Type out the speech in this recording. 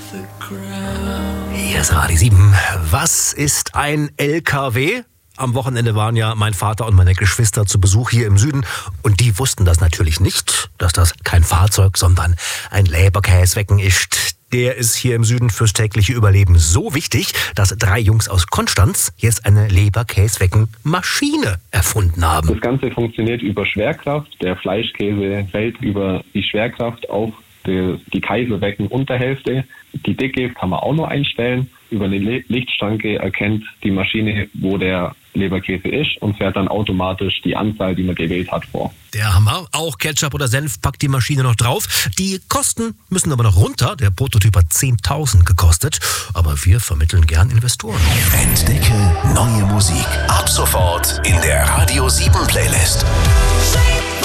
Hier ist Radio 7. Was ist ein LKW? Am Wochenende waren ja mein Vater und meine Geschwister zu Besuch hier im Süden und die wussten das natürlich nicht, dass das kein Fahrzeug, sondern ein Leberkäswecken ist. Der ist hier im Süden fürs tägliche Überleben so wichtig, dass 3 Jungs aus Konstanz jetzt eine Leberkäsweckenmaschine erfunden haben. Das Ganze funktioniert über Schwerkraft. Der Fleischkäse fällt über die Schwerkraft auf die Kaiserwecken-Unterhälfte. Die Dicke kann man auch noch einstellen. Über eine Lichtstange erkennt die Maschine, wo der Leberkäse ist und fährt dann automatisch die Anzahl, die man gewählt hat, vor. Der Hammer. Auch Ketchup oder Senf packt die Maschine noch drauf. Die Kosten müssen aber noch runter. Der Prototyp hat 10.000 gekostet. Aber wir vermitteln gern Investoren. Entdecke neue Musik. Ab sofort in der Radio 7 Playlist.